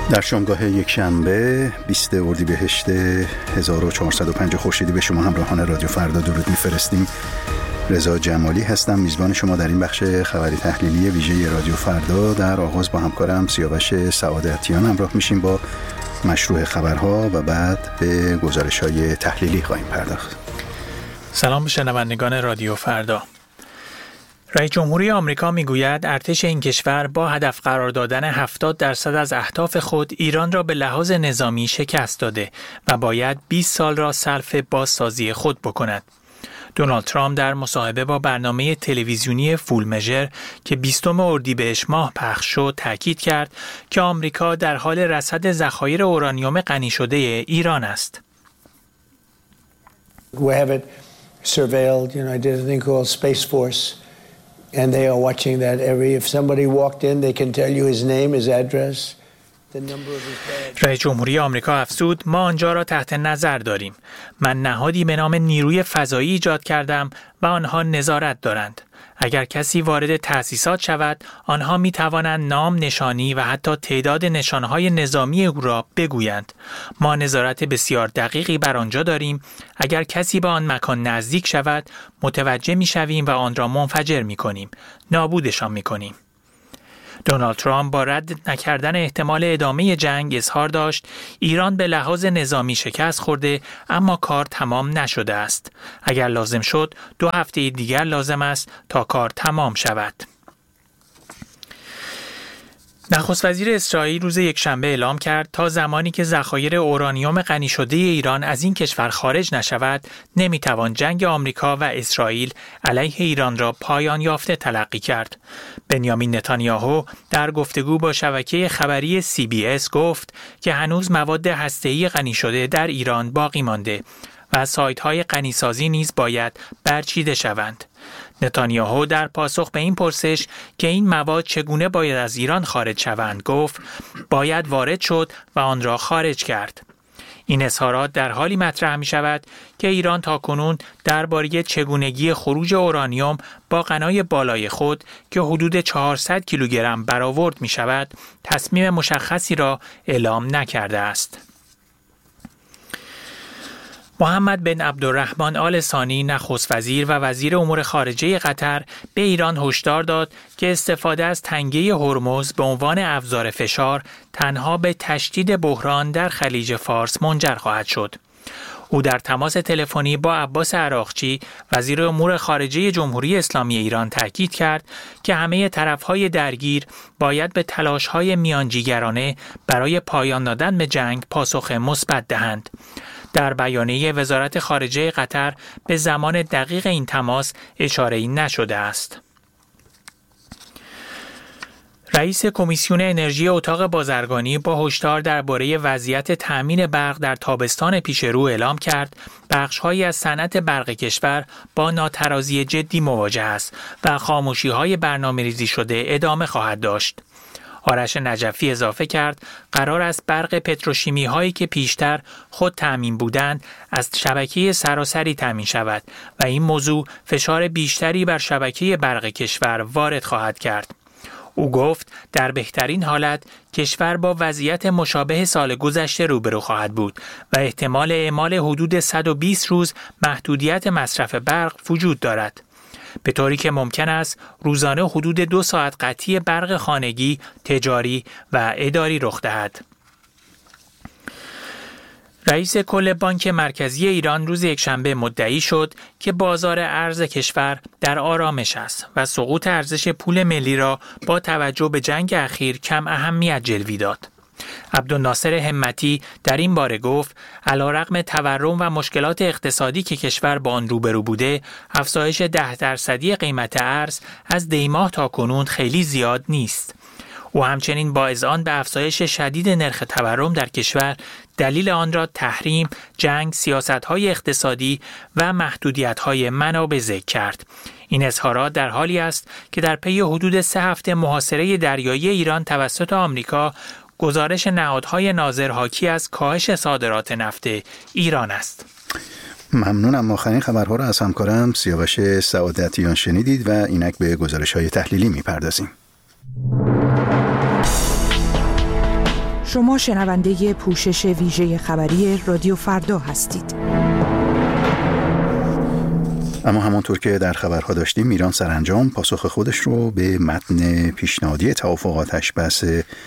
در شامگاه یک شنبه 20 اردیبهشت 1405 خورشیدی به شما همراهان رادیو فردا درود می‌فرستیم. رضا جمالی هستم، میزبان شما در این بخش خبری تحلیلی ویژه رادیو فردا. در آغاز با همکارم سیاوش سعادتیان همراه میشیم با مشروع خبرها و بعد به گزارش‌های تحلیلی خواهیم پرداخت. سلام به شنوندگان رادیو فردا. رئیس جمهوری آمریکا میگوید ارتش این کشور با هدف قرار دادن 70% از اهداف خود ایران را به لحاظ نظامی شکست داده و باید 20 سال را صرف بازسازی خود بکند. دونالد ترامپ در مصاحبه با برنامه تلویزیونی فول مژر که 20 اردیبهشت ماه پخش شد تاکید کرد که آمریکا در حال رصد ذخایر اورانیوم غنی شده ایران است. We have it surveilled, I did a thing called Space Force. And they are watching that if somebody walked in, they can tell you his name, his address, the number of his badge. رئیس جمهوری آمریکا افزود ما آنجا را تحت نظر داریم. من نهادی به نام نیروی فضایی ایجاد کردم و آنها نظارت دارند. اگر کسی وارد تأسیسات شود، آنها می توانند نام، نشانی و حتی تعداد نشانهای نظامی او را بگویند. ما نظارت بسیار دقیقی بر آنجا داریم. اگر کسی به آن مکان نزدیک شود، متوجه می شویم و آن را منفجر می کنیم. نابودشان می کنیم. دونالد ترامپ با رد نکردن احتمال ادامه جنگ اظهار داشت ایران به لحاظ نظامی شکست خورده اما کار تمام نشده است. اگر لازم شد 2 هفته دیگر لازم است تا کار تمام شود. نخست وزیر اسرائیل روز یکشنبه اعلام کرد تا زمانی که ذخایر اورانیوم غنی شده ایران از این کشور خارج نشود نمیتوان جنگ آمریکا و اسرائیل علیه ایران را پایان یافته تلقی کرد. بنیامین نتانیاهو در گفتگو با شبکه خبری CBS گفت که هنوز مواد هسته‌ای غنی شده در ایران باقی مانده و سایت‌های غنیسازی نیز باید برچیده شوند. نتانیاهو در پاسخ به این پرسش که این مواد چگونه باید از ایران خارج شوند گفت باید وارد شد و آن را خارج کرد. این اظهارات در حالی مطرح می شود که ایران تاکنون درباره چگونگی خروج اورانیوم با غنای بالای خود که حدود 400 کیلوگرم برآورد می شود تصمیم مشخصی را اعلام نکرده است. محمد بن عبدالرحمن آل ثانی نخست وزیر و وزیر امور خارجه قطر به ایران هشدار داد که استفاده از تنگه هرمز به عنوان ابزار فشار تنها به تشدید بحران در خلیج فارس منجر خواهد شد. او در تماس تلفنی با عباس عراقچی وزیر امور خارجه جمهوری اسلامی ایران تاکید کرد که همه طرف‌های درگیر باید به تلاش‌های میانجیگرانه برای پایان دادن به جنگ پاسخ مثبت دهند. در بیانیه وزارت خارجه قطر به زمان دقیق این تماس اشاره‌ای نشده است. رئیس کمیسیون انرژی اتاق بازرگانی با هشدار درباره وضعیت تأمین برق در تابستان پیش رو اعلام کرد بخش‌هایی از صنعت برق کشور با ناترازی جدی مواجه است و خاموشی‌های برنامه‌ریزی شده ادامه خواهد داشت. آرش نجفی اضافه کرد قرار است برق پتروشیمی هایی که پیشتر خود تامین بودند از شبکه سراسری تامین شود و این موضوع فشار بیشتری بر شبکه برق کشور وارد خواهد کرد. او گفت در بهترین حالت کشور با وضعیت مشابه سال گذشته روبرو خواهد بود و احتمال اعمال حدود 120 روز محدودیت مصرف برق وجود دارد. به طوری که ممکن است روزانه حدود 2 ساعت قطعی برق خانگی، تجاری و اداری رخ دهد. رئیس کل بانک مرکزی ایران روز یکشنبه مدعی شد که بازار ارز کشور در آرامش است و سقوط ارزش پول ملی را با توجه به جنگ اخیر کم اهمیت جلوی داد. عبدالناصر همتی در این باره گفت علیرغم تورم و مشکلات اقتصادی که کشور با آن روبرو بوده، افزایش 10% قیمت ارز از دی‌ماه تا کنون خیلی زیاد نیست. او همچنین با اذعان به افزایش شدید نرخ تورم در کشور دلیل آن را تحریم، جنگ، سیاست‌های اقتصادی و محدودیت‌های منابع ذکر کرد. این اظهارات در حالی است که در پی حدود 3 هفته محاصره دریایی ایران توسط آمریکا گزارش نهادهای ناظر حاکی از کاهش صادرات نفت ایران است. ممنونم. آخرین خبرها را از همکارم سیاوش سعادتیان شنیدید و اینک به گزارش‌های تحلیلی می‌پردازیم. شما شنونده پوشش ویژه خبری رادیو فردا هستید. اما همانطور که در خبرها داشتیم، ایران سرانجام پاسخ خودش رو به متن پیشنهادی توافق آتش‌بس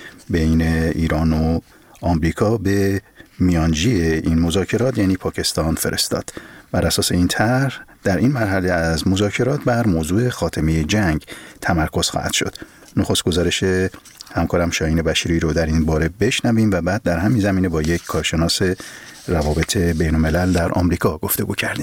بین ایران و آمریکا به میانجی این مذاکرات یعنی پاکستان فرستاد. بر اساس این طرح در این مرحله از مذاکرات بر موضوع خاتمه جنگ تمرکز خواهد شد. نخست گزارش همکارم شاهین بشیری رو در این باره بشنویم و بعد در همین زمینه با یک کارشناس روابط بین الملل در آمریکا گفتگو کردیم.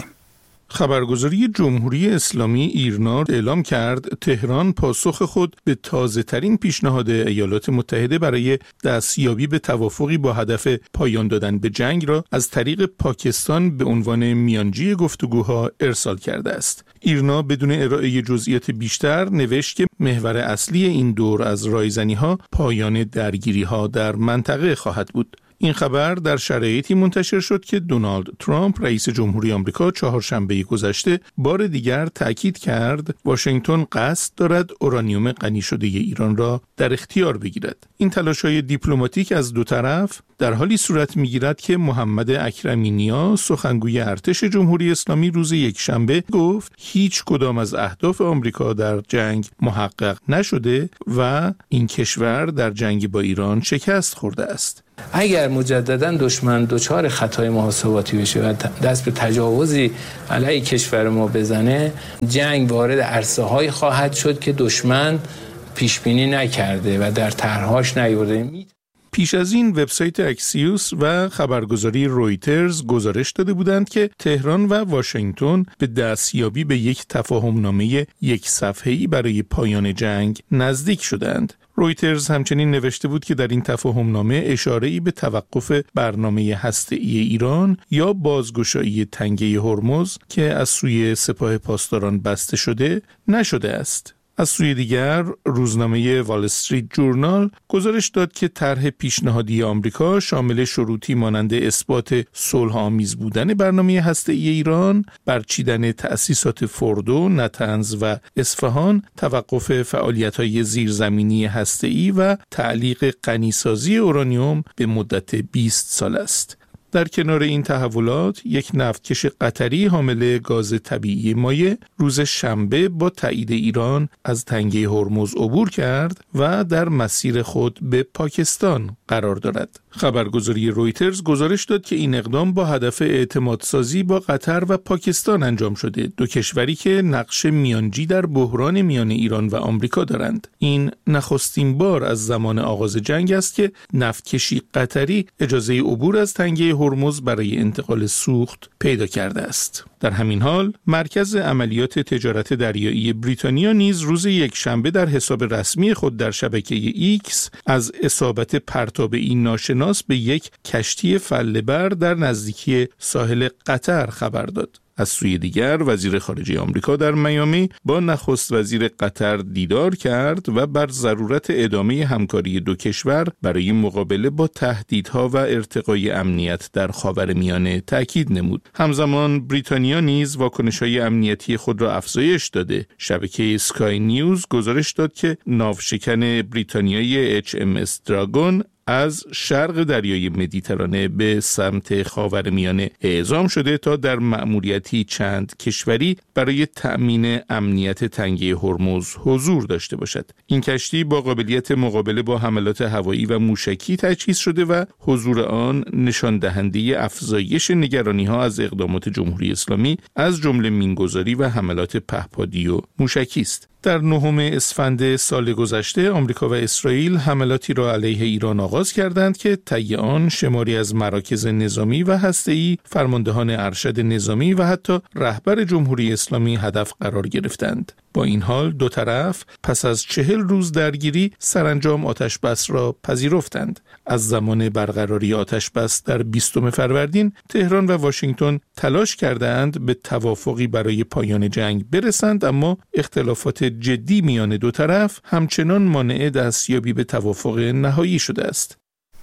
خبرگزاری جمهوری اسلامی ایرنا اعلام کرد تهران پاسخ خود به تازه‌ترین پیشنهاد ایالات متحده برای دستیابی به توافقی با هدف پایان دادن به جنگ را از طریق پاکستان به عنوان میانجی گفتگوها ارسال کرده است. ایرنا بدون ارائه جزئیات بیشتر نوشت که محور اصلی این دور از رایزنی‌ها پایان درگیری‌ها در منطقه خواهد بود. این خبر در شرایطی منتشر شد که دونالد ترامپ رئیس جمهوری آمریکا چهارشنبه گذشته بار دیگر تأکید کرد واشنگتن قصد دارد اورانیوم غنی شده ایران را در اختیار بگیرد. این تلاش‌های دیپلماتیک از دو طرف در حالی صورت می‌گیرد که محمد اکرمی نیا سخنگوی ارتش جمهوری اسلامی روز یکشنبه گفت هیچ کدام از اهداف آمریکا در جنگ محقق نشده و این کشور در جنگ با ایران شکست خورده است. اگر مجددا دشمن دچار خطای محاسباتی بشه و دست به تجاوزی علیه کشور ما بزنه، جنگ وارد عرصه‌هایی خواهد شد که دشمن پیش بینی نکرده و در طرح‌هاش نیورده. پیش از این وبسایت اکسیوس و خبرگزاری رویترز گزارش داده بودند که تهران و واشنگتن به دستیابی به یک تفاهمنامه یک صفحه‌ای برای پایان جنگ نزدیک شدند. رویترز همچنین نوشته بود که در این تفاهمنامه اشاره‌ای به توقف برنامه هسته‌ای ایران یا بازگشایی تنگه هرمز که از سوی سپاه پاسداران بسته شده نشده است. از سوی دیگر روزنامه وال استریت جورنال گزارش داد که طرح پیشنهادی آمریکا شامل شروطی مانند اثبات صلح‌آمیز بودن برنامه هسته‌ای ایران، برچیدن تأسیسات فردو، نتنز و اصفهان، توقف فعالیت‌های زیرزمینی هسته‌ای و تعلیق غنیسازی اورانیوم به مدت 20 سال است. در کنار این تحولات، یک نفتکش قطری حامل گاز طبیعی مایع روز شنبه با تایید ایران از تنگه هرمز عبور کرد و در مسیر خود به پاکستان قرار دارد. خبرگزاری رویترز گزارش داد که این اقدام با هدف اعتمادسازی با قطر و پاکستان انجام شده، دو کشوری که نقش میانجی در بحران میان ایران و آمریکا دارند. این نخستین بار از زمان آغاز جنگ است که نفتکشی قطری اجازه عبور از تنگه هرمز برای انتقال سوخت پیدا کرده است. در همین حال مرکز عملیات تجارت دریایی بریتانیا نیز روز یکشنبه در حساب رسمی خود در شبکه ایکس از اصابت پرتابه‌ای ناشناس به یک کشتی فله‌بر در نزدیکی ساحل قطر خبر داد. از سوی دیگر وزیر خارجه آمریکا در میامی با نخست وزیر قطر دیدار کرد و بر ضرورت ادامه همکاری دو کشور برای مقابله با تهدیدها و ارتقای امنیت در خاورمیانه تأکید نمود. همزمان بریتانیا نیز واکنش‌های امنیتی خود را افزایش داده. شبکه اسکای نیوز گزارش داد که ناوشکن بریتانیایی HMS دراگون از شرق دریای مدیترانه به سمت خاورمیانه اعزام شده تا در مأموریتی چند کشوری برای تأمین امنیت تنگه هرمز حضور داشته باشد. این کشتی با قابلیت مقابله با حملات هوایی و موشکی تجهیز شده و حضور آن نشان دهنده افزایش نگرانی‌ها از اقدامات جمهوری اسلامی از جمله مینگذاری و حملات پهپادی و موشکی است. در 9 اسفند سال گذشته آمریکا و اسرائیل حملاتی را علیه ایران آغاز کردند که طی آن شماری از مراکز نظامی و هسته‌ای، فرماندهان ارشد نظامی و حتی رهبر جمهوری اسلامی هدف قرار گرفتند. با این حال دو طرف پس از 40 روز درگیری سرانجام آتشبس را پذیرفتند. از زمان برقراری آتشبس در 20 فروردین تهران و واشنگتن تلاش کردند به توافقی برای پایان جنگ برسند، اما اختلافات جدی میان دو طرف همچنان مانع دستیابی به توافق نهایی شده است.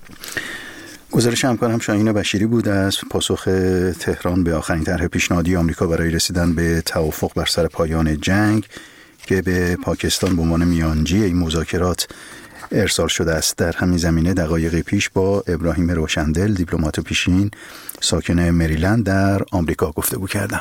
گزارش همکارم شاهین بشیری بود از پاسخ تهران به آخرین طرح پیشنهادی آمریکا برای رسیدن به توافق بر سر پایان جنگ که به پاکستان به عنوان میانجی این مذاکرات ارسال شده است. در همین زمینه دقایقی پیش با ابراهیم روشندل، دیپلمات پیشین ساکن مریلند در آمریکا گفتگو کردم.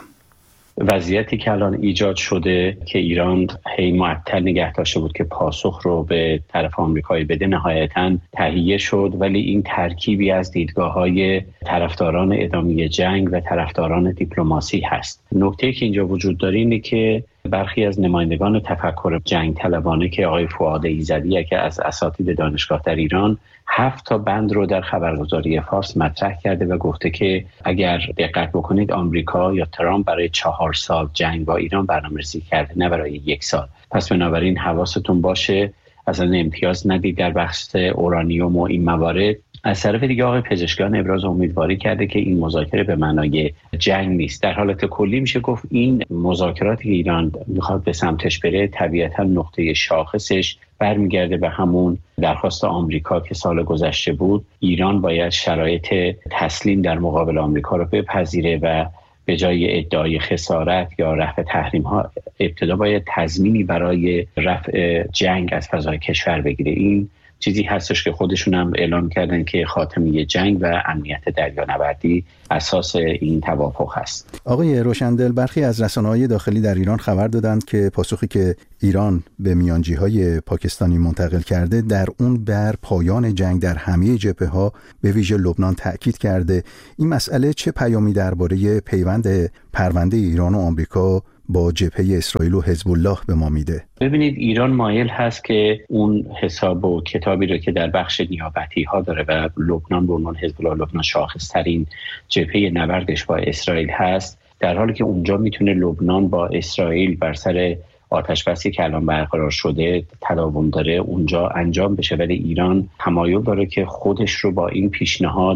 وضعیتی که الان ایجاد شده که ایران هی معطل نگه داشته بود که پاسخ رو به طرف آمریکایی بده، نهایتاً تهیه شد، ولی این ترکیبی از دیدگاه‌های طرفداران ادامه جنگ و طرفداران دیپلماسی هست. نکته‌ای که اینجا وجود داره اینه که برخی از نمایندگان تفکر جنگ طلبانه که آقای فؤاد ایزدی که از اساتید دانشگاه در ایران 7 تا بند رو در خبرگزاری فارس مطرح کرده و گفته که اگر دقت بکنید آمریکا یا ترامپ برای 4 سال جنگ با ایران برنامه‌ریزی کرده، نه برای 1 سال. پس بنابراین حواستون باشه اصلا امتیاز ندید در بحث اورانیوم و این موارد. از طرف دیگه آقای پزشکیان ابراز امیدواری کرده که این مذاکره به معنای جنگ نیست. در حالت کلی میشه گفت این مذاکراتی که ایران میخواد به سمتش بره طبیعتا نقطه شاخصش برمیگرده به همون درخواست آمریکا که سال گذشته بود. ایران باید شرایط تسلیم در مقابل آمریکا رو بپذیره و به جای ادعای خسارت یا رفع تحریم ها ابتدا باید تضمینی برای رفع جنگ از فضای کشور بگیره. این چیزی هستش که خودشون هم اعلام کردن که خاتمه جنگ و امنیت دریانوردی اساس این توافق هست. آقای روشندل، برخی از رسانه‌های داخلی در ایران خبر دادند که پاسخی که ایران به میانجی‌های پاکستانی منتقل کرده در اون بر پایان جنگ در همه جبهه‌ها به ویژه لبنان تأکید کرده. این مسئله چه پیامی درباره پیوند پرونده ایران و آمریکا با جبهه اسرائیل و حزب الله به ما میده؟ ببینید ایران مایل هست که اون حساب و کتابی رو که در بخش نیابتی ها داره و لبنان به عنوان حزب الله لبنان شاخص‌ترین جبهه نبردش با اسرائیل هست، در حالی که اونجا میتونه لبنان با اسرائیل بر سر آتش بسی که الان برقرار شده تداوم داره اونجا انجام بشه، ولی ایران تمایل داره که خودش رو با این پیشنهاد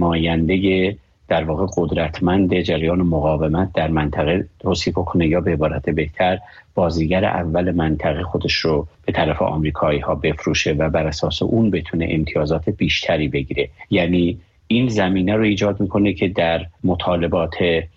نماینده در واقع قدرتمند جریان مقاومت در منطقه توصیف کنه، یا به عبارت بهتر بازیگر اول منطقه خودش رو به طرف آمریکایی ها بفروشه و بر اساس اون بتونه امتیازات بیشتری بگیره. یعنی این زمینه رو ایجاد میکنه که در مطالبات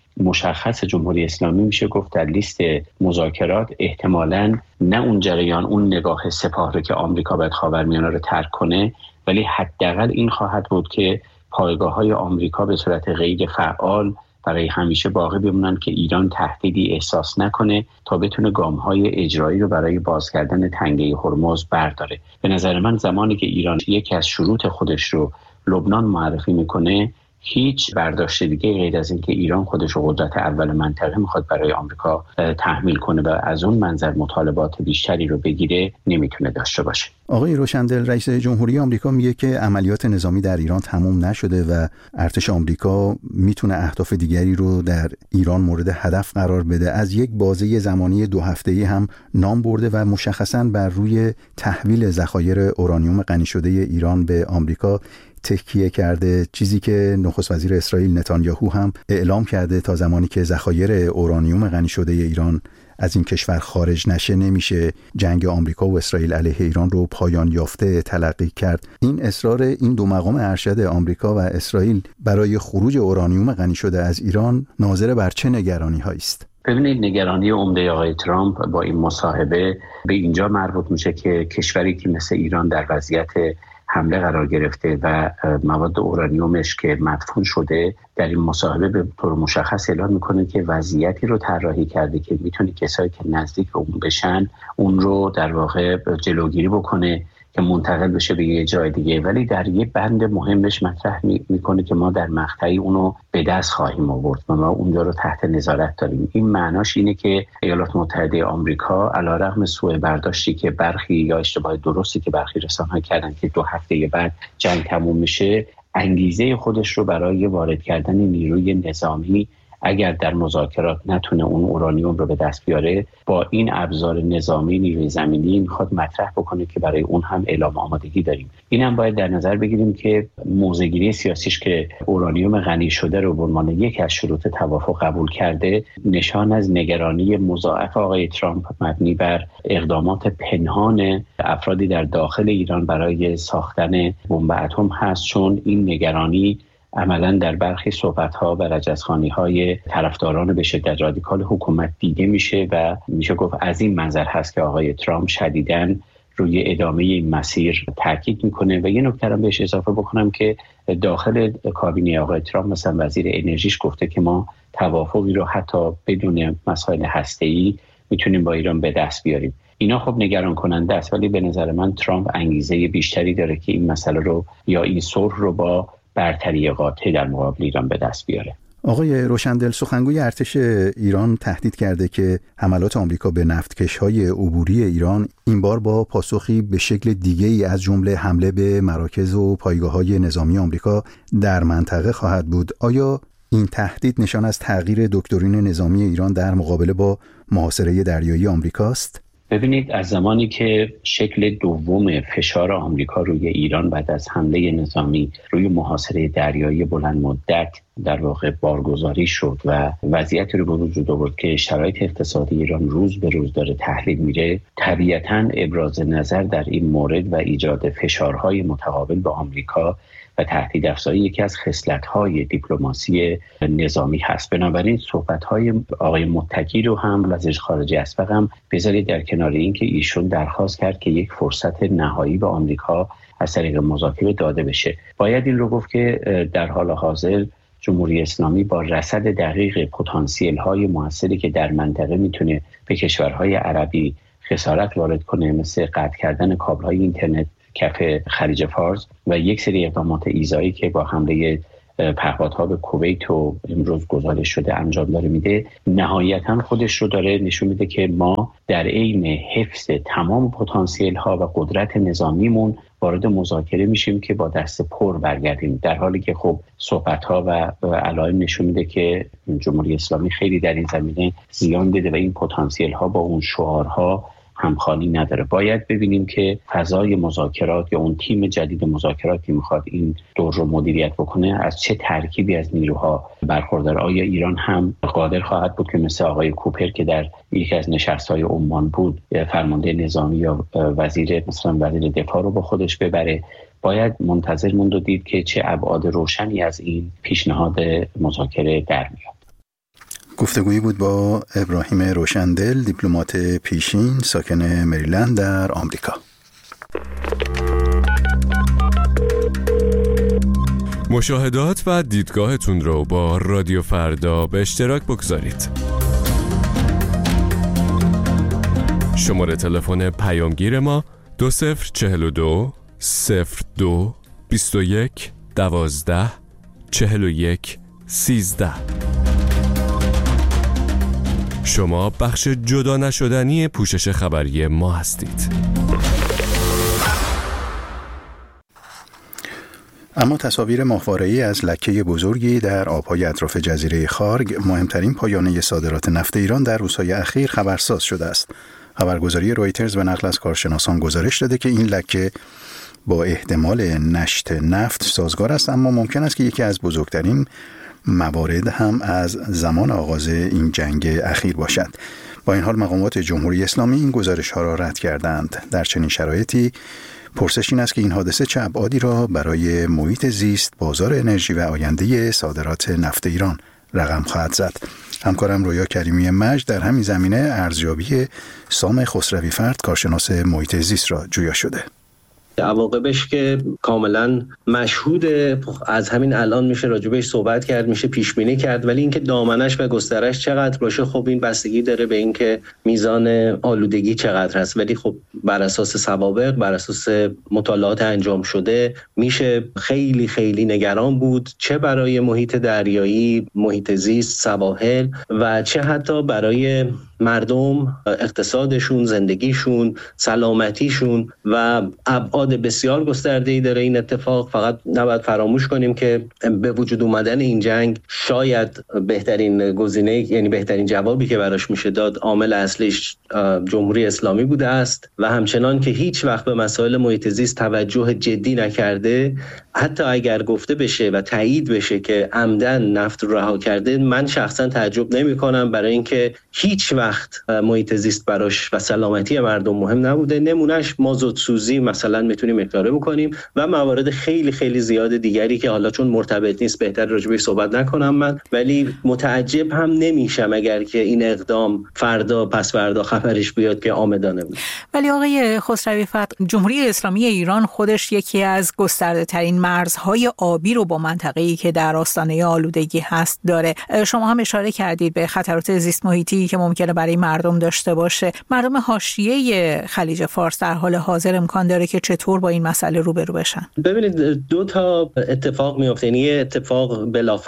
مشخص جمهوری اسلامی میشه گفت در لیست مذاکرات احتمالاً نه اون جریان، اون نگاه سپاه رو که آمریکا باید خاورمیانه رو ترک کنه، ولی حداقل این خواهد بود که پایگاه‌های آمریکا به صورت غیر فعال برای همیشه باقی بمونن که ایران تهدیدی احساس نکنه تا بتونه گام‌های اجرایی رو برای باز کردن تنگه هرمز برداره. به نظر من زمانی که ایران یکی از شروط خودش رو لبنان معرفی میکنه، هیچ برداشت دیگه غیر از این که ایران خودش رو قدرت اول منطقه میخواد برای آمریکا تحمیل کنه و از اون منظر مطالبات بیشتری رو بگیره نمیتونه داشته باشه. آقای روشندل، رئیس جمهوری آمریکا میگه که عملیات نظامی در ایران تموم نشده و ارتش آمریکا میتونه اهداف دیگری رو در ایران مورد هدف قرار بده. از یک بازه زمانی 2 هفته‌ای هم نام برده و مشخصاً بر روی تحویل ذخایر اورانیوم غنی شده ایران به آمریکا تکیه کرده، چیزی که نخست وزیر اسرائیل نتانیاهو هم اعلام کرده تا زمانی که ذخایر اورانیوم غنی شده ایران از این کشور خارج نشه نمیشه جنگ آمریکا و اسرائیل علیه ایران رو پایان یافته تلقی کرد. این اصرار این دو مقام ارشد آمریکا و اسرائیل برای خروج اورانیوم غنی شده از ایران ناظر بر چه نگرانی‌هایی است؟ ببینید، نگرانی عمده آقای ترامپ با این مصاحبه به اینجا مربوط میشه که کشوری که مثل ایران در وضعیت حمله قرار گرفته و مواد اورانیومش که مدفون شده، در این مصاحبه به طور مشخص اعلام میکنه که وضعیتی رو طراحی کرده که میتونه کسایی که نزدیک به اون بشن اون رو در واقع جلوگیری بکنه که منتقل بشه به یه جای دیگه، ولی در یه بند مهمش مطرح میکنه که ما در مقطعی اونو به دست خواهیم آورد و ما اونجا رو تحت نظارت داریم. این معناش اینه که ایالات متحده آمریکا علیرغم سوء برداشتی که برخی یا اشتباه درستی که برخی رسانه‌ها کردن که 2 هفته بعد جنگ تموم میشه، انگیزه خودش رو برای وارد کردن نیروی نظامی اگر در مذاکرات نتونه اون اورانیوم رو به دست بیاره، با این ابزار نظامی نیروی زمینی میخواد مطرح بکنه که برای اون هم اعلام آمادگی داریم. این هم باید در نظر بگیریم که موضع‌گیری سیاسیش که اورانیوم غنی شده رو به عنوان یکی از شروط توافق قبول کرده، نشان از نگرانی مضاعف آقای ترامپ مبنی بر اقدامات پنهان افرادی در داخل ایران برای ساختن بمب اتم هست، چون این نگرانی عملاً در برخی صحبت‌ها و رجزخوانی‌های طرفداران به شدت رادیکال حکومت دیده میشه و میشه گفت از این منظر هست که آقای ترامپ شدیداً روی ادامه این مسیر تاکید میکنه. و یه نکته هم بهش اضافه بکنم که داخل کابینه آقای ترامپ مثلا وزیر انرژیش گفته که ما توافقی رو حتی بدون مسائل هسته‌ای میتونیم با ایران به دست بیاریم. اینا خب نگران کننده است، ولی به نظر من ترامپ انگیزه بیشتری داره که این مسئله رو یا این صلح رو با برتری قاطع در مقابل ایران به دست بیاره. آقای روشندل، سخنگوی ارتش ایران تهدید کرده که حملات آمریکا به نفتکش‌های عبوری ایران این بار با پاسخی به شکل دیگه‌ای از جمله حمله به مراکز و پایگاه‌های نظامی آمریکا در منطقه خواهد بود. آیا این تهدید نشان از تغییر دکترین نظامی ایران در مقابله با محاصره دریایی آمریکاست؟ ببینید، از زمانی که شکل دوم فشار آمریکا روی ایران بعد از حمله نظامی روی محاصره دریایی بلند مدت در واقع بارگذاری شد و وضعیتی رو به وجود آورد که شرایط اقتصادی ایران روز به روز داره تحلیل میره، طبیعتاً ابراز نظر در این مورد و ایجاد فشارهای متقابل به آمریکا و تهدید افزایی یکی از خصلت‌های دیپلماسی نظامی هست. بنابراین صحبت‌های آقای متکی رو هم وزیر خارجه اسبق هم بذارید در کنار این که ایشون درخواست کرد که یک فرصت نهایی به آمریکا از طریق مذاکره داده بشه. باید این رو گفت که در حال حاضر جمهوری اسلامی با رصد دقیق پتانسیل‌های موثری که در منطقه میتونه به کشورهای عربی خسارت وارد کنه، مثل قطع کردن کابل‌های اینترنت کف خلیج فارس و یک سری اقدامات ایذایی که با حمله پهپادها به کویت و امروز گزارش شده انجام داره میده، نهایتاً خودش رو داره نشون میده که ما در عین حفظ تمام پتانسیل ها و قدرت نظامیمون وارد مذاکره میشیم که با دست پر برگردیم، در حالی که خب صحبت ها و علائم نشون میده که جمهوری اسلامی خیلی در این زمینه زیان دیده و این پتانسیل ها با اون شعارها همخوانی نداره. باید ببینیم که فضای مذاکرات یا اون تیم جدید مذاکرات که میخواد این دور رو مدیریت بکنه از چه ترکیبی از نیروها برخوردار. آیا ایران هم قادر خواهد بود که مثل آقای کوپر که در یکی از نشست‌های عمان بود فرمانده نظامی یا وزیر دفاع رو با خودش ببره؟ باید منتظر موند و دید که چه ابعاد روشنی از این پیشنهاد مذاکره در میاد. گفتگویی بود با ابراهیم روشندل، دیپلمات پیشین ساکن مریلند در آمریکا. مشاهدات و دیدگاهتون رو با رادیو فردا به اشتراک بگذارید. شماره تلفن پیامگیر ما 2042 02 21 12 41 13. شما بخش جدا نشدنی پوشش خبری ما هستید. اما تصاویر ماهواره‌ای از لکه بزرگی در آبهای اطراف جزیره خارگ، مهمترین پایانه صادرات نفت ایران، در روزهای اخیر خبرساز شده است. خبرگزاری رویترز به نقل از کارشناسان گزارش داده که این لکه با احتمال نشت نفت سازگار است، اما ممکن است که یکی از بزرگترین موارد هم از زمان آغاز این جنگ اخیر باشد. با این حال مقامات جمهوری اسلامی این گزارش‌ها را رد کردند. در چنین شرایطی پرسش این است که این حادثه چه ابعادی را برای محیط زیست، بازار انرژی و آینده صادرات نفت ایران رقم خواهد زد. همکارم رویا کریمی مجد در همین زمینه ارزیابی سام خسروی فرد، کارشناس محیط زیست، را جویا شده. عواقبش که کاملا مشهوده، از همین الان میشه راجبش صحبت کرد، میشه پیش بینی کرد، ولی اینکه دامنش و گسترش چقدر باشه خب این بستگی داره به اینکه میزان آلودگی چقدر هست. ولی خب بر اساس سوابق، بر اساس مطالعات انجام شده میشه خیلی خیلی نگران بود، چه برای محیط دریایی، محیط زیست، سواحل و چه حتی برای مردم، اقتصادشون، زندگیشون، سلامتیشون و ابعاد بسیار گسترده‌ای داره این اتفاق. فقط نباید فراموش کنیم که به وجود اومدن این جنگ شاید بهترین گزینه، یعنی بهترین جوابی که براش میشه داد، عامل اصلیش جمهوری اسلامی بوده است و همچنان که هیچ وقت به مسائل محیط زیست توجه جدی نکرده حتی اگر گفته بشه و تایید بشه که عمدن نفت رو رها کرده، من شخصا تعجب نمی‌کنم، برای اینکه هیچ وقت محیط زیست براش و سلامتی مردم مهم نبوده. نمونهش مازوت سوزی مثلا میتونیم اکراره بکنیم و موارد خیلی خیلی زیاد دیگری که حالا چون مرتبط نیست بهتر راجع بهش صحبت نکنم من، ولی متعجب هم نمیشم اگر که این اقدام فردا پس فردا خبرش بیاد که عامدانه بود. ولی آقای خسروی فتح، جمهوری اسلامی ایران خودش یکی از گسترده‌ترین مرزهای آبی رو با منطقه‌ای که در آستانه آلودگی هست داره. شما هم اشاره کردید به خطرات زیست محیطی که ممکنه برای مردم داشته باشه. مردم حاشیه خلیج فارس در حال حاضر امکان داره که چطور با این مسئله روبرو بشن؟ ببینید دو تا اتفاق میفته. یه اتفاق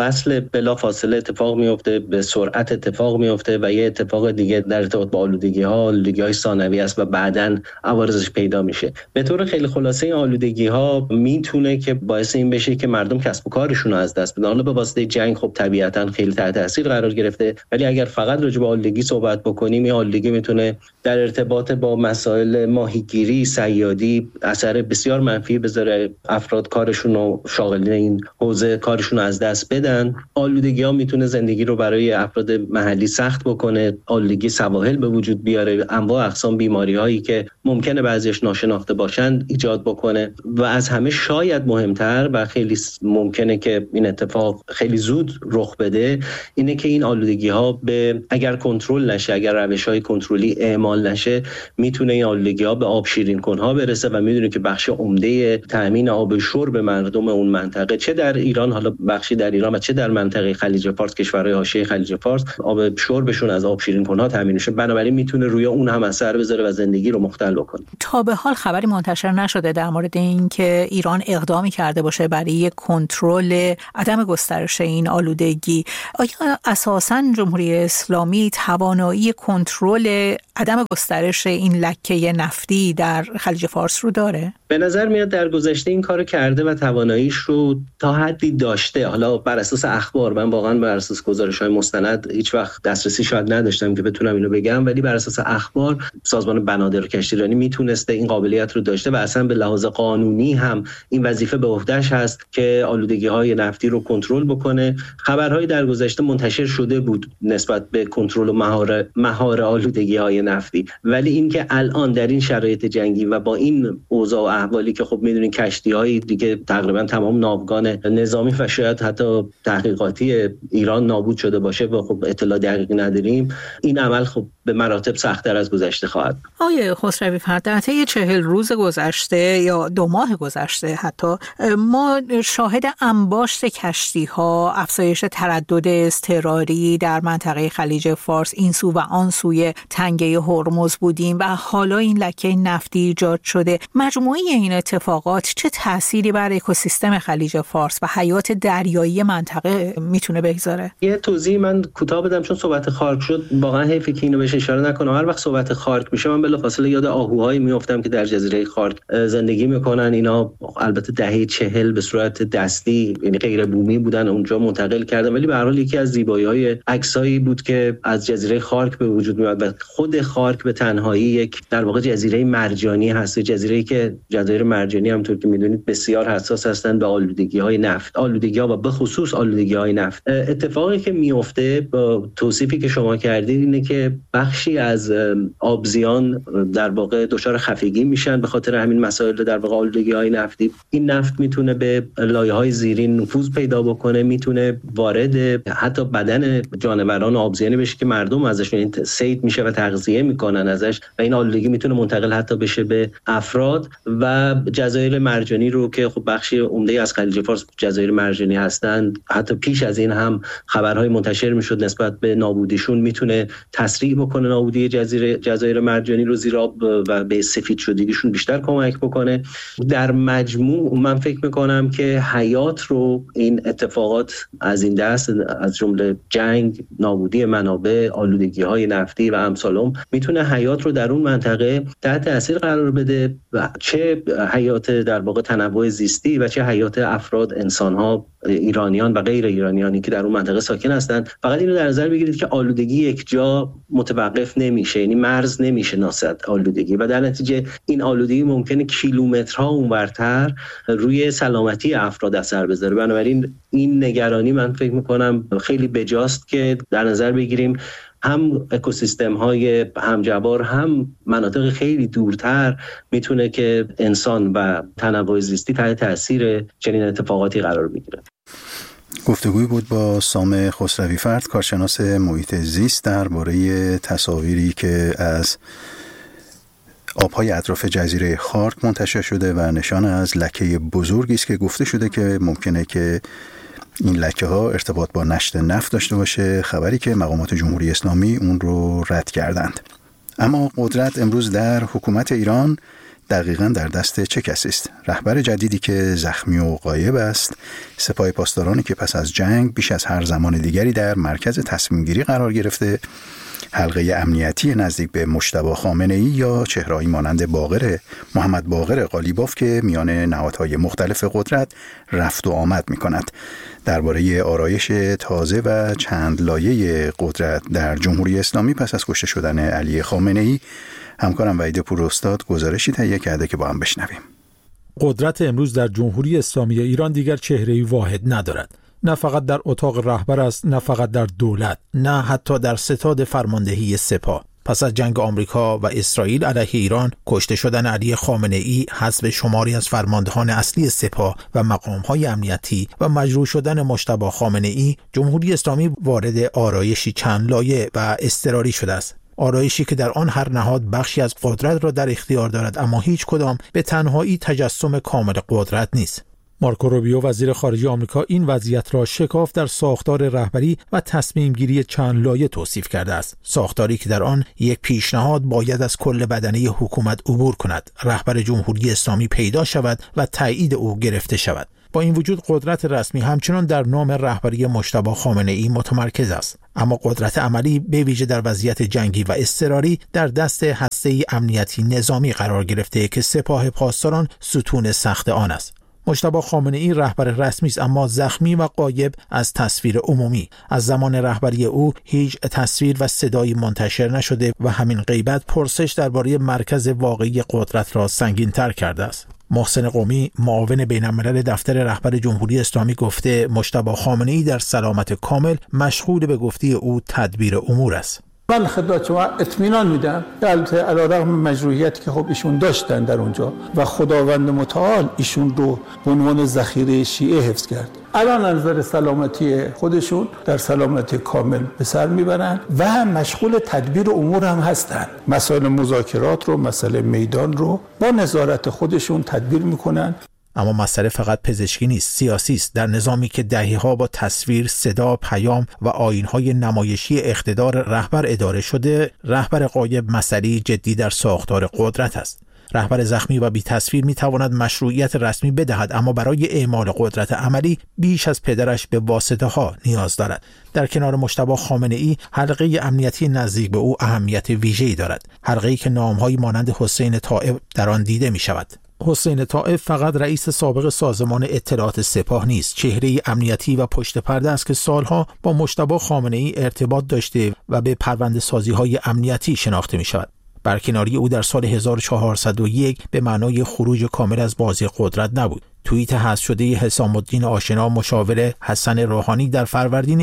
بلافاصله اتفاق میفته، به سرعت اتفاق میفته، و یه اتفاق دیگه در ارتباط با آلودگی‌های ثانوی است و بعداً عوارضش پیدا میشه. به طور خیلی خلاصه این آلودگی‌ها میتونه که باعث این بشه که مردم کسب و کارشون رو از دست بدن. حالا به واسطه جنگ خب طبیعتاً خیلی تحت تاثیر قرار گرفته، ولی اگر فقط راجع به آلودگی صحبت بکنیم، این آلودگی میتونه در ارتباط با مسائل ماهیگیری، صیادی اثر بسیار منفی بذاره. افراد کارشون رو، شاغلین این حوزه کارشون رو از دست بدن. آلودگی‌ها میتونه زندگی رو برای افراد محلی سخت بکنه. آلودگی سواحل به وجود بیاره، انواع اقسام بیماری‌هایی که ممکنه بعضیش ناشناخته باشن ایجاد بکنه. و از همه شاید مهمتر و خیلی ممکنه که این اتفاق خیلی زود رخ بده، اینه که این آلودگی‌ها اگر کنترل نشه، اگر روش‌های کنترلی اعمال نشه، میتونه این آلودگی‌ها به آب شیرین کن‌ها برسه و میدونه که بخش عمده تامین آب شرب مردم اون منطقه، چه در ایران، حالا بخشی در ایران و چه در منطقه خلیج فارس، کشورهای حاشیه خلیج فارس، آب شربشون از آب شیرین کن‌ها تامین میشه. بنابراین میتونه روی اون هم اثر بذاره و زندگی رو مختل بکنه. تا به حال خبری منتشر نشده در مورد اینکه ایران اقدامی کرده باشه برای کنترل عدم گسترش این آلودگی. آیا اساساً جمهوری اسلامی توانایی کنترل عدم گسترش این لکه نفتی در خلیج فارس رو داره؟ به نظر میاد در گذشته این کارو کرده و تواناییش رو تا حدی داشته. حالا بر اساس اخبار، من واقعا بر اساس گزارش‌های مستند هیچ وقت دسترسی شاید نداشتم که بتونم اینو بگم، ولی بر اساس اخبار سازمان بنادر و کشتیرانی میتونسته این قابلیت رو داشته و اصلا به لحاظ قانونی هم این وظیفه به عهده‌اش هست که آلودگی‌های نفتی رو کنترل بکنه. خبرهای در گذشته منتشر شده بود نسبت به کنترل و مهار آلودگی‌های نفتی، ولی اینکه الان در این شرایط جنگی و با این اوضاع و احوالی که خب میدونین کشتی‌های دیگه تقریبا تمام ناوگان نظامی و شاید حتی تحقیقاتی ایران نابود شده باشه و خب اطلاع دقیقی نداریم، این عمل خب به مراتب سخت‌تر از گذشته خواهد. آقای خسروی فتح، در طی 40 روز گذشته یا 2 ماه گذشته حتی ما شاهد انباشت کشتی‌ها، افزایش تردد اضطراری در منطقه خلیج فارس این سو و آن سوی تنگه هرمز بودیم و حالا این لکه نفتی ایجاد شده. مجموعه این اتفاقات چه تأثیری بر اکوسیستم خلیج فارس و حیات دریایی منطقه میتونه بگذاره؟ یه توضیح من کوتاه بدم چون صحبت خارک شد، واقعا حیفه که اینو بهش اشاره نکنم. هر وقت صحبت خارک میشه من بلافاصله یاد آهوهایی میافتم که در جزیره خارک زندگی میکنن. اینا البته دهه 40 به صورت دستی، یعنی غیر بومی بودن، اونجا منتقل کردن، ولی به هر حال یکی از زیبایی‌های عکسایی بود که از جزیره خارک به وجود میاد و خود خارک به تنهایی یک در واقع جزیره مرجانی هست. جزیره‌ای که جزایر مرجانی همونطور که میدونید بسیار حساس هستند به آلودگی‌های نفت، آلودگی‌ها و به خصوص آلودگی‌های نفت. اتفاقی که میفته با توصیفی که شما کردید اینه که بخشی از آبزیان در واقع دچار خفگی میشن به خاطر همین مسائل در واقع آلودگی‌های نفتی. این نفت میتونه به لایه‌های زیرین نفوذ پیدا بکنه، میتونه وارد حتی بدن جانوران آبزیانی بشه که مردم ازشون صید میشه و تغذیه میکنن ازش و این آلودگی میتونه منتقل حتی بشه به افراد. و جزایر مرجانی رو که خب بخشی عمده از خلیج فارس جزایر مرجانی هستند، حتی پیش از این هم خبرهای منتشر میشد نسبت به نابودیشون، میتونه تسریع بکنه نابودی جزایر مرجانی رو، زیر آب و به سفید شدگیشون بیشتر کمک بکنه. در مجموع من فکر میکنم که حیات رو این اتفاقات از این دست، از جمله جنگ، نابودی منابع، آلودگی‌های نفتی و امثالهم، میتونه حیات رو در اون منطقه تحت تاثیر قرار بده، و چه حیات در واقع تنوع زیستی و چه حیات افراد، انسان‌ها، ایرانیان و غیر ایرانیانی که در اون منطقه ساکن هستند. فقط اینو در نظر بگیرید که آلودگی یک جا متوقف نمیشه، یعنی مرز نمیشناسد آلودگی و در نتیجه این آلودگی ممکنه کیلومترها اونورتر روی سلامتی افراد اثر بذاره. بنابراین این نگرانی من فکر میکنم خیلی بجاست که در نظر بگیریم هم اکوسیستم های همجوار هم مناطق خیلی دورتر میتونه که انسان و تنوع زیستی تحت تاثیر چنین اتفاقاتی قرار بگیره. گفتگوی بود با سام خسروی فرد، کارشناس محیط زیست، درباره تصاویری که از آبهای اطراف جزیره خارک منتشر شده و نشان از لکه بزرگی است که گفته شده که ممکنه که این لکه ها ارتباط با نشت نفت داشته باشه، خبری که مقامات جمهوری اسلامی اون رو رد کردند. اما قدرت امروز در حکومت ایران دقیقاً در دست چه کسی است؟ رهبر جدیدی که زخمی و غایب است، سپاه پاسدارانی که پس از جنگ بیش از هر زمان دیگری در مرکز تصمیم گیری قرار گرفته، حلقه امنیتی نزدیک به مجتبی خامنه‌ای یا چهره‌ای مانند محمد باقر قالیباف که میان نهادهای مختلف قدرت رفت و آمد می‌کند. درباره آرایش تازه و چند لایه قدرت در جمهوری اسلامی پس از کشته شدن علی خامنه‌ای، همکارم وحید پوراستاد گزارشی تهیه کرده که با هم بشنویم. قدرت امروز در جمهوری اسلامی ایران دیگر چهره‌ای واحد ندارد. نه فقط در اتاق رهبر است، نه فقط در دولت، نه حتی در ستاد فرماندهی سپاه. پس از جنگ آمریکا و اسرائیل علیه ایران، کشته شدن علی خامنه‌ای، حذف شماری از فرماندهان اصلی سپاه و مقام‌های امنیتی و مجروح شدن مجتبی خامنه‌ای، جمهوری اسلامی وارد آرایشی چند لایه و اضطراری شده است. آرایشی که در آن هر نهاد بخشی از قدرت را در اختیار دارد، اما هیچ کدام به تنهایی تجسم کامل قدرت نیست. مارکو روبیو وزیر خارجه آمریکا این وضعیت را شکاف در ساختار رهبری و تصمیم گیری چند لایه توصیف کرده است. ساختاری که در آن یک پیشنهاد باید از کل بدنه حکومت عبور کند، رهبر جمهوری اسلامی پیدا شود و تایید او گرفته شود. با این وجود قدرت رسمی همچنان در نام رهبری مجتبی خامنه‌ای متمرکز است، اما قدرت عملی به ویژه در وضعیت جنگی و اضطراری در دست هسته امنیتی نظامی قرار گرفته که سپاه پاسداران ستون سخت آن است. مجتبی خامنه‌ای رهبر رسمی است، اما زخمی و غایب از تصویر عمومی. از زمان رهبری او هیچ تصویر و صدایی منتشر نشده و همین غیبت پرسش درباره مرکز واقعی قدرت را سنگین‌تر کرده است. محسن قومی، معاون بین‌الملل دفتر رهبر جمهوری اسلامی، گفته مجتبی خامنه‌ای در سلامت کامل مشغول به گفته او تدبیر امور است. من خدمت شما اطمینان میدم که البته علیرغم مجروحیتی که خب ایشون داشتن در اونجا و خداوند متعال ایشون رو به عنوان ذخیره شیعه حفظ کرد، الان از نظر سلامتی خودشون در سلامتی کامل به سر میبرن و مشغول تدبیر امور هم هستن. مسائل مذاکرات رو، مسئله میدان رو با نظارت خودشون تدبیر میکنن. اما مسئله فقط پزشکی نیست، سیاسی است. در نظامی که دهه‌ها با تصویر، صدا، پیام و آیین‌های نمایشی اقتدار رهبر اداره شده، رهبر غایب مسئله جدی در ساختار قدرت است. رهبر زخمی و بی تصویر می تواند مشروعیت رسمی بدهد، اما برای اعمال قدرت عملی بیش از پدرش به واسطه ها نیاز دارد. در کنار مجتبی خامنه‌ای، حلقه امنیتی نزدیک به او اهمیت ویژه‌ای دارد. حلقه‌ای که نام‌هایی مانند حسین طائب در آن دیده می شود. حسین طائب فقط رئیس سابق سازمان اطلاعات سپاه نیست، چهره امنیتی و پشت پرده است که سالها با مجتبی خامنه‌ای ارتباط داشته و به پرونده‌سازی‌های امنیتی شناخته می شود. برکناری او در سال 1401 به معنای خروج کامل از بازی قدرت نبود. توییت حذف شده حسام الدین آشنا، مشاور حسن روحانی، در فروردین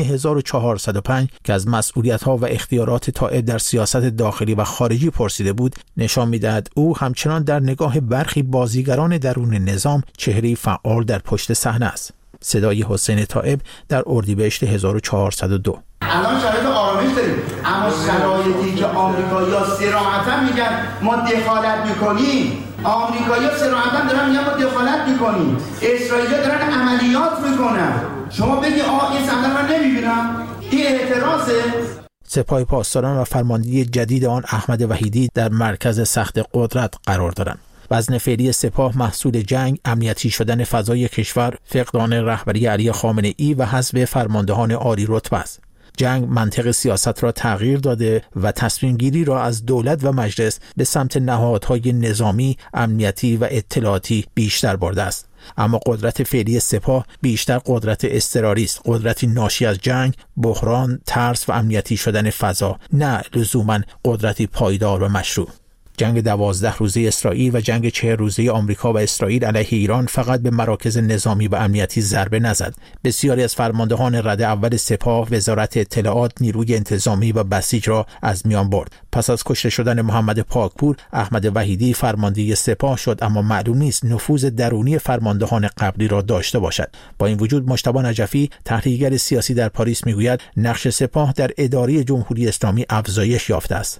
1405 که از مسئولیت‌ها و اختیارات طائب در سیاست داخلی و خارجی پرسیده بود، نشان می‌دهد او همچنان در نگاه برخی بازیگران درون نظام چهره‌ای فعال در پشت صحنه است. صدای حسین طائب در اردیبهشت 1402. الان شرایط آرامش داریم، اما شرایطی که آمریکایی‌ها صراحتاً میگن ما دخالت میکنیم، آمریکایی‌ها صراحتاً دارن میگن ما دخالت میکنیم، اسرائیلی‌ها دارن عملیات میکنن، شما بگی این صحنه رو نمیبینم؟ این اعتراضه. سپاه پاسداران و فرماندهی جدید آن احمد وحیدی در مرکز سخت قدرت قرار دارند. وزن فعلی سپاه محصول جنگ، امنیتی شدن فضای کشور، فقدان رهبری علی خامنه‌ای و حذف فرماندهان عالی رتبه است. جنگ منطق سیاست را تغییر داده و تصمیم گیری را از دولت و مجلس به سمت نهادهای نظامی، امنیتی و اطلاعاتی بیشتر برده است. اما قدرت فعلی سپاه بیشتر قدرت اضطراری است، قدرتی ناشی از جنگ، بحران، ترس و امنیتی شدن فضا، نه لزوماً قدرتی پایدار و مشروع. جنگ 12 روزه اسرائیل و جنگ 40 روزه آمریکا و اسرائیل علیه ایران فقط به مراکز نظامی و امنیتی ضربه نزد. بسیاری از فرماندهان رده اول سپاه، وزارت اطلاعات، نیروی انتظامی و بسیج را از میان برد. پس از کشته شدن محمد پاکپور، احمد وحیدی فرمانده سپاه شد، اما معلوم نیست نفوذ درونی فرماندهان قبلی را داشته باشد. با این وجود مجتبی نجفی، تحلیلگر سیاسی در پاریس، میگوید نقش سپاه در اداره جمهوری اسلامی افزایش یافته است.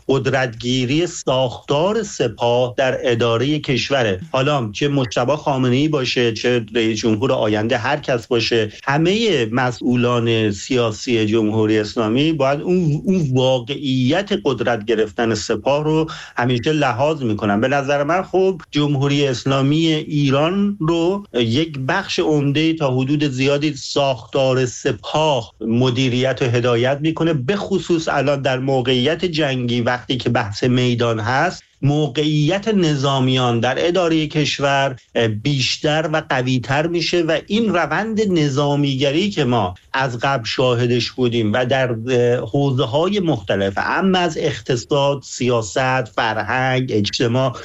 قدرتگیری ساختار سپاه در اداره کشوره. حالا چه مجتبی خامنه‌ای باشه، چه رئیس جمهور آینده، هر کس باشه، همه مسئولان سیاسی جمهوری اسلامی باید اون واقعیت قدرت گرفتن سپاه رو همیشه لحاظ میکنن. به نظر من خب جمهوری اسلامی ایران رو یک بخش عمده تا حدود زیادی ساختار سپاه مدیریت و هدایت میکنه، به خصوص الان در موقعیت جنگی وقتی که بحث میدان هست، موقعیت نظامیان در اداره کشور بیشتر و قوی‌تر میشه و این روند نظامیگری که ما از قبل شاهدش بودیم و در حوزه‌های مختلف، اما از اقتصاد، سیاست، فرهنگ، اجتماع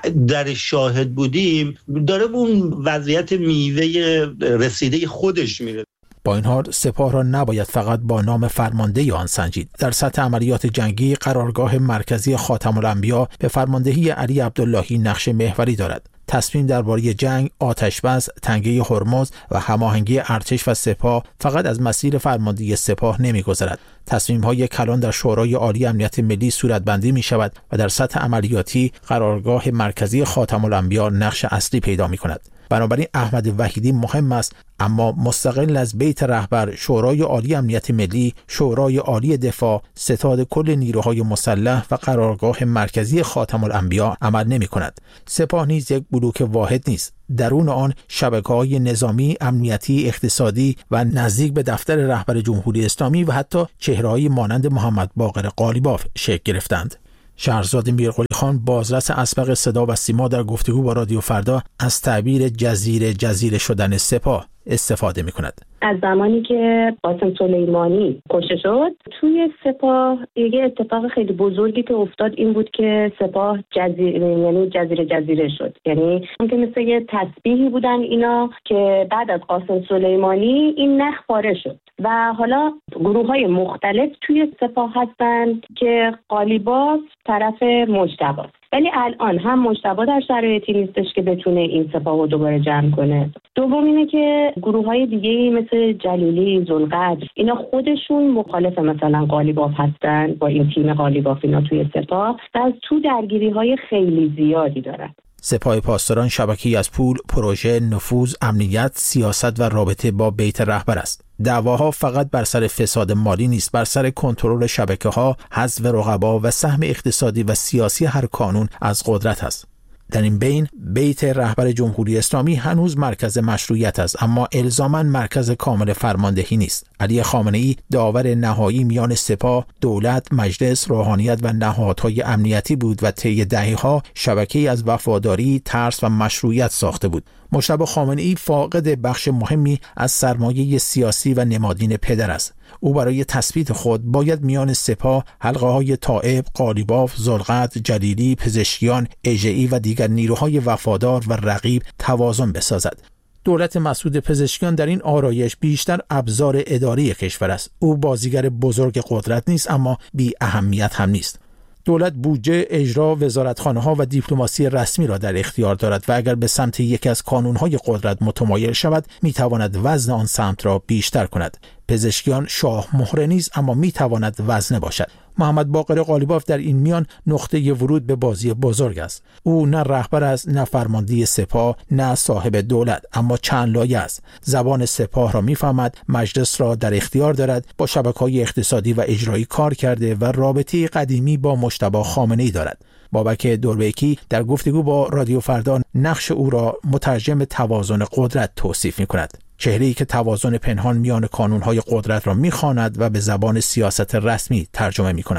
در شاهد بودیم، داره اون وضعیت میوه رسیده خودش میره. با این حال سپاه را نباید فقط با نام فرمانده آن سنجید. در سطح عملیات جنگی قرارگاه مرکزی خاتم الانبیا به فرماندهی علی عبداللهی نقش محوری دارد. تصمیم درباره جنگ، آتش‌بس، تنگه هرمز و هماهنگی ارتش و سپاه فقط از مسیر فرماندهی سپاه نمی‌گذرد. تصمیم‌های کلان در شورای عالی امنیت ملی صورتبندی می‌شود و در سطح عملیاتی قرارگاه مرکزی خاتم الانبیا نقش اصلی پیدا می‌کند. بنابراین احمد وحیدی مهم است، اما مستقل از بیت رهبر، شورای عالی امنیت ملی، شورای عالی دفاع، ستاد کل نیروهای مسلح و قرارگاه مرکزی خاتم الانبیا عمل نمی‌کند. سپاه نیز یک بلوک واحد نیست. درون آن شبکه‌های نظامی، امنیتی، اقتصادی و نزدیک به دفتر رهبر جمهوری اسلامی و حتی چهره‌هایی مانند محمد باقر قالیباف شکل گرفتند. شهرزاد میرقلی خان، بازرس اسبق صدا و سیما، در گفتگو با رادیو فردا از تعبیر جزیره شدن سپاه استفاده می‌کند. از زمانی که قاسم سلیمانی کشته شد توی سپاه، یه اتفاق خیلی بزرگی که افتاد این بود که سپاه جزیره شد. یعنی که مثل یه تسبیحی بودن اینا که بعد از قاسم سلیمانی این نخ پاره شد و حالا گروه‌های مختلف توی سپاه هستند که قالیباف طرف مجتبی، ولی الان هم مجتبی در شرایطی نیستش که بتونه این سپاه رو دوباره جمع کنه. دوم اینه که گروه‌های دیگه‌ای مثل جلیلی، ذوالقدر، اینا خودشون مخالف مثلا قالیباف هستن، با این تیم قالیباف اینا توی سپاه و از تو درگیری‌های خیلی زیادی دارن. سپاه پاسداران شبکه‌ای از پول، پروژه، نفوذ، امنیت، سیاست و رابطه با بیت رهبر است. دعواها فقط بر سر فساد مالی نیست، بر سر کنترل شبکه‌ها، حذف رقبا و سهم اقتصادی و سیاسی هر کانون از قدرت است. در این بین بیت رهبر جمهوری اسلامی هنوز مرکز مشروعیت است، اما الزاماً مرکز کامل فرماندهی نیست. علی خامنه‌ای داور نهایی میان سپاه، دولت، مجلس، روحانیت و نهادهای امنیتی بود و طی دهه‌ها شبکه‌ای از وفاداری، ترس و مشروعیت ساخته بود. مجتبی خامنه‌ای فاقد بخش مهمی از سرمایه سیاسی و نمادین پدر است. او برای تثبیت خود باید میان سپاه، حلقه‌های طائب، قالیباف، ذوالقدر، جلیلی، پزشکیان، اژه‌ای و دیگر نیروهای وفادار و رقیب توازن بسازد. دولت مسعود پزشکیان در این آرایش بیشتر ابزار اداری کشور است. او بازیگر بزرگ قدرت نیست، اما بی اهمیت هم نیست. دولت بودجه، اجرا، وزارتخانه‌ها و دیپلماسی رسمی را در اختیار دارد و اگر به سمت یکی از کانون‌های قدرت متمایل شود، می‌تواند وزن آن سمت را بیشتر کند. پزشکیان شاه مهره نیست، اما می‌تواند وزنه باشد. محمد باقر قالیباف در این میان نقطه ورود به بازی بزرگ است. او نه رهبر است، نه فرمانده سپاه، نه صاحب دولت، اما چند لایه است. زبان سپاه را میفهمد، مجلس را در اختیار دارد، با شبکه‌های اقتصادی و اجرایی کار کرده و رابطه قدیمی با مجتبی خامنه‌ای دارد. بابک دوربیکی در گفتگو با رادیو فردا نقش او را مترجم توازن قدرت توصیف می‌کند. چهره‌ای که توازن پنهان میان کانون‌های قدرت را می‌خواند و به زبان سیاست رسمی ترجمه می‌کند.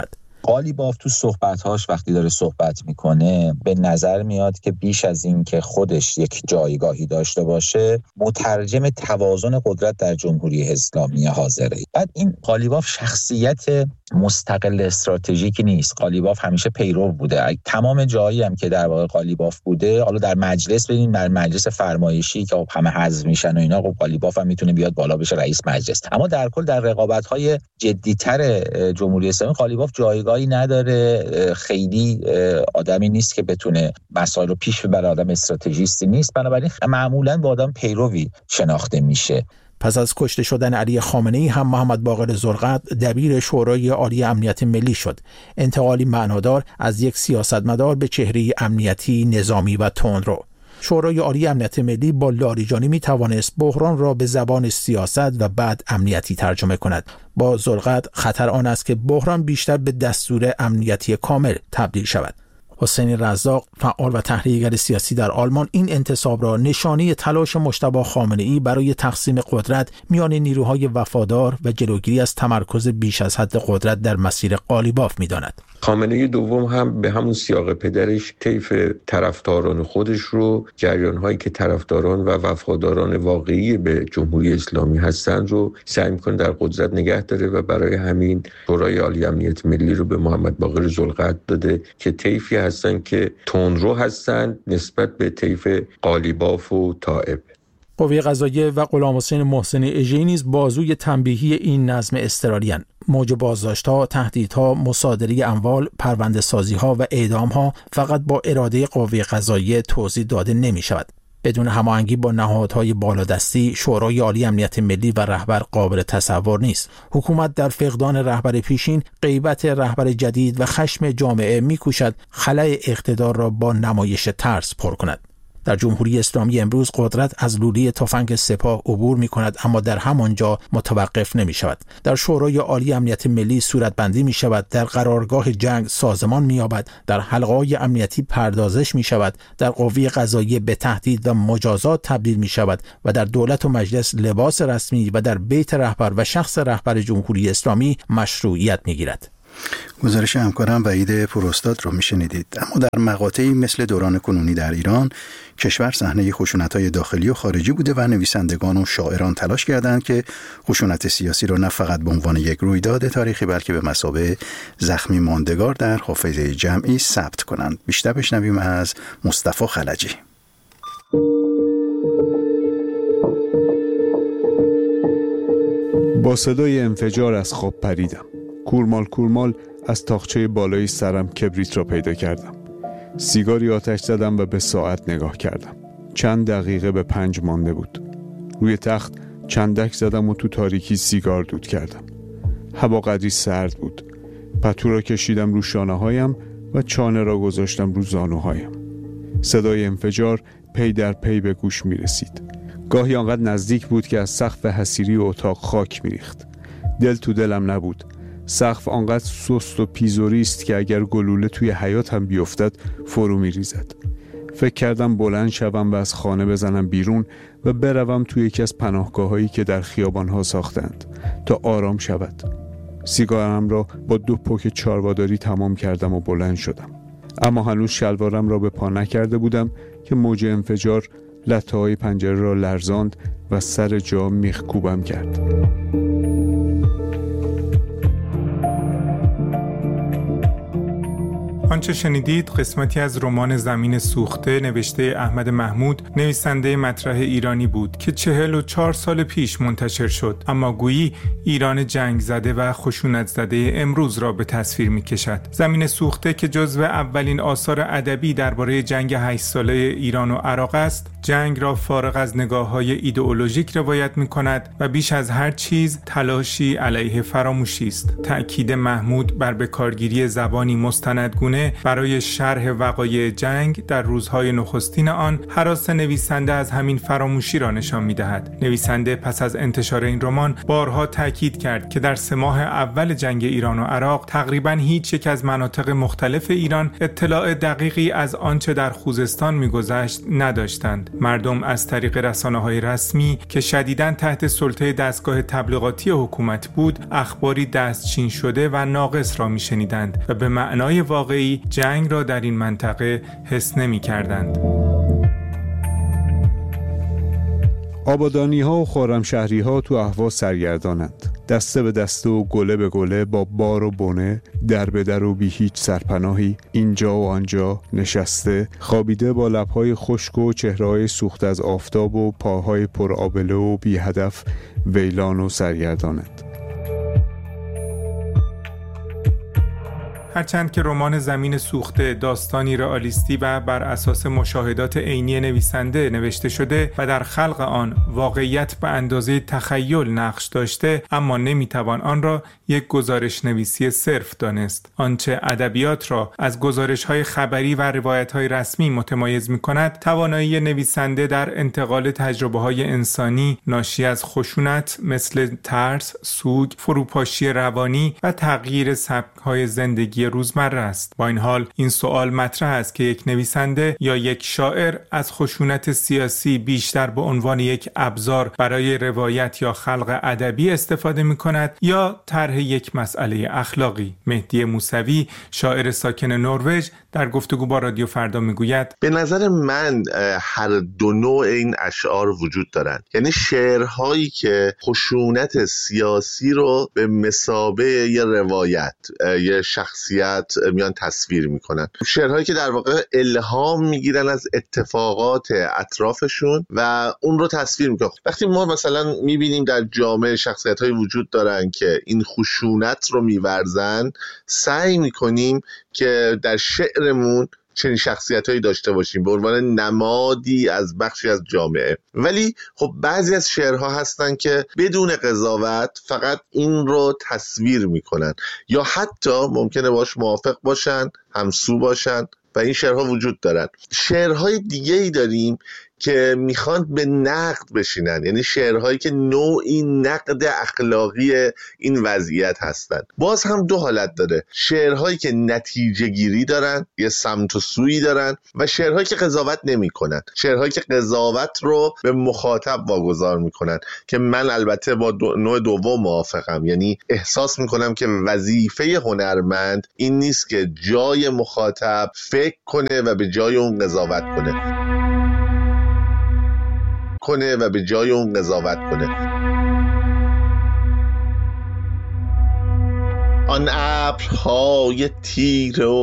قالیباف تو صحبت‌هاش وقتی داره صحبت میکنه به نظر میاد که بیش از این که خودش یک جایگاهی داشته باشه، مترجم توازن قدرت در جمهوری اسلامی حاضره. بعد این قالیباف شخصیت مستقل استراتژیکی نیست. قالیباف همیشه پیرو بوده. تمام جایی هم که در واقع قالیباف بوده، حالا در مجلس ببینید، در مجلس فرمایشی که همه حذف میشن و اینا، قالیباف هم میتونه بیاد بالا بشه رئیس مجلس. اما در کل در رقابت‌های جدی‌تر جمهوری اسلامی قالیباف جایگاهی نداره. خیلی آدمی نیست که بتونه مسائل رو پیش ببره، آدم استراتژیستی نیست، بنابراین معمولاً با آدم پیروی شناخته میشه. پس از کشته شدن علی خامنه‌ای هم محمد باقر زرقد دبیر شورای عالی امنیت ملی شد. انتقالی معنادار از یک سیاستمدار به چهره امنیتی، نظامی و تندرو. شورای عالی امنیت ملی با لاریجانی می توانست بحران را به زبان سیاست و بعد امنیتی ترجمه کند. با زرقد خطر آن است که بحران بیشتر به دستور امنیتی کامل تبدیل شود. حسین رزاق، فعال و تحلیلگر سیاسی در آلمان، این انتصاب را نشانه تلاش مجتبی خامنه‌ای برای تقسیم قدرت میان نیروهای وفادار و جلوگیری از تمرکز بیش از حد قدرت در مسیر قالیباف می‌داند. خامنه‌ای دوم هم به همون سیاق پدرش طیف طرفداران خودش رو، جریان‌هایی که طرفداران و وفاداران واقعی به جمهوری اسلامی هستند رو سعی می‌کنه در قدرت نگه داره و برای همین شورای عالی امنیت ملی رو به محمد باقر زرقد داده که طیفی هستن که تندرو هستن نسبت به طیف قالیباف و طائب. قوه قضاییه و غلامحسین محسن اژه‌ای نیز بازوی تنبیهی این نظم اضطراری‌اند. موج بازداشت‌ها، تهدیدها، مصادره اموال، پرونده‌سازی‌ها و اعدام‌ها فقط با اراده قوه قضاییه توضیح داده نمی‌شود. بدون هماهنگی با نهادهای بالادستی، شورای عالی امنیت ملی و رهبر قابل تصور نیست. حکومت در فقدان رهبر پیشین، غیبت رهبر جدید و خشم جامعه می‌کوشد خلأ اقتدار را با نمایش ترس پر کند. در جمهوری اسلامی امروز قدرت از لوله تفنگ سپاه عبور می کند، اما در همانجا متوقف نمی شود. در شورای عالی امنیت ملی صورتبندی می شود، در قرارگاه جنگ سازمان می یابد، در حلقه‌های امنیتی پردازش می شود، در قوه قضاییه به تهدید و مجازات تبدیل می شود و در دولت و مجلس لباس رسمی و در بیت رهبر و شخص رهبر جمهوری اسلامی مشروعیت می گیرد. گزارش همکارم وحید پوراستاد رو میشنیدید. اما در مقاطعی مثل دوران کنونی در ایران، کشور صحنه خشونت‌های داخلی و خارجی بوده و نویسندگان و شاعران تلاش کردند که خشونت سیاسی رو نه فقط به عنوان یک رویداد تاریخی بلکه به مثابه زخمی ماندگار در حافظه جمعی ثبت کنند. بیشتر بشنویم از مصطفی خلجی. با صدای انفجار از خواب پریدم. کورمال از تاقچه بالای سرم کبریت را پیدا کردم. سیگاری آتش زدم و به ساعت نگاه کردم. چند دقیقه به 5 مانده بود. روی تخت چندک زدم و تو تاریکی سیگار دود کردم. هوا قدری سرد بود. پتو را کشیدم رو شانه هایم و چانه را گذاشتم رو زانوهایم. صدای انفجار پی در پی به گوش می رسید. گاهی آنقدر نزدیک بود که از سقف حصیری اتاق خاک می ریخت. دل تو دلم نبود. سقف آنقدر سست و پیزوری است که اگر گلوله توی حیاط هم بیفتد فرو می ریزد. فکر کردم بلند شوم و از خانه بزنم بیرون و بروم توی یکی از پناهگاه‌هایی که در خیابان‌ها ساختند تا آرام شود. سیگارم را با 2 پک چارواداری تمام کردم و بلند شدم. اما هنوز شلوارم را به پا نکرده بودم که موج انفجار لطه‌های پنجره را لرزاند و سر جا میخکوبم کرد. آنچه شنیدید قسمتی از رمان زمین سوخته نوشته احمد محمود، نویسنده مطرح ایرانی بود که 44 سال پیش منتشر شد، اما گویی ایران جنگ زده و خشونت زده امروز را به تصویر می کشد. زمین سوخته که جزو اولین آثار ادبی درباره جنگ 8 ساله ایران و عراق است، جنگ را فارغ از نگاه‌های ایدئولوژیک روایت می کند و بیش از هر چیز تلاشی علیه فراموشی است. تأکید محمود بر بکارگیری زبانی مستندگونه برای شرح وقایع جنگ در روزهای نخستین آن، هراس نویسنده از همین فراموشی را نشان می‌دهد. نویسنده پس از انتشار این رمان بارها تاکید کرد که در 3 ماه اول جنگ ایران و عراق تقریباً هیچ یک از مناطق مختلف ایران اطلاع دقیقی از آنچه در خوزستان می‌گذشت نداشتند. مردم از طریق رسانه‌های رسمی که شدیداً تحت سلطه دستگاه تبلیغاتی حکومت بود، اخباری دستچین شده و ناقص را می‌شنیدند و به معنای واقعی جنگ را در این منطقه حس نمی‌کردند. آبادانی‌ها و خرمشهری‌ها تو اهواز سرگردانند. دسته به دسته و گله به گله با بار و بنه، در به در و بی هیچ سرپناهی، اینجا و آنجا نشسته، خوابیده با لب‌های خشک و چهره‌های سوخته از آفتاب و پاهای پر آبله و بی هدف ویلان و سرگردانند. هرچند که رمان زمین سوخته داستانی رئالیستی و بر اساس مشاهدات عینی نویسنده نوشته شده و در خلق آن واقعیت به اندازه تخیل نقش داشته، اما نمیتوان آن را یک گزارش نویسی صرف دانست. آنچه ادبیات را از گزارش‌های خبری و روایت‌های رسمی متمایز می‌کند، توانایی نویسنده در انتقال تجربه‌های انسانی ناشی از خشونت مثل ترس، سوگ، فروپاشی روانی و تغییر سبک‌های زندگی روزمره است. با این حال این سوال مطرح است که یک نویسنده یا یک شاعر از خشونت سیاسی بیشتر به عنوان یک ابزار برای روایت یا خلق ادبی استفاده می‌کند یا طرح یک مسئله اخلاقی. مهدی موسوی، شاعر ساکن نروژ، در گفتگو با رادیو فردا میگوید: به نظر من هر دو نوع این اشعار وجود دارند. یعنی شعرهایی که خشونت سیاسی رو به مثابه یه روایت، یه شخصیت میان تصویر میکنن، شعرهایی که در واقع الهام میگیرن از اتفاقات اطرافشون و اون رو تصویر میکنن. وقتی ما مثلا میبینیم در جامعه شخصیت‌هایی وجود دارن که این خشونت رو میورزن، سعی میکنیم که در شعرمون چنین شخصیت‌هایی داشته باشیم به عنوان نمادی از بخشی از جامعه. ولی خب بعضی از شعرها هستن که بدون قضاوت فقط این رو تصویر میکنن یا حتی ممکنه باش موافق باشن، همسو باشن و این شعرها وجود دارن. شعرهای دیگه‌ای داریم که میخوان به نقد بشینن، یعنی شعرهایی که نوعی نقد اخلاقی این وضعیت هستن. باز هم دو حالت داره: شعرهایی که نتیجه گیری دارن، یه سمت و سویی دارن، و شعرهایی که قضاوت نمی کنن، شعرهایی که قضاوت رو به مخاطب واگذار میکنن، که من البته با نوع دوم موافقم. یعنی احساس میکنم که وظیفه هنرمند این نیست که جای مخاطب فکر کنه و به جای اون قضاوت کنه. آن ابرهای تیره و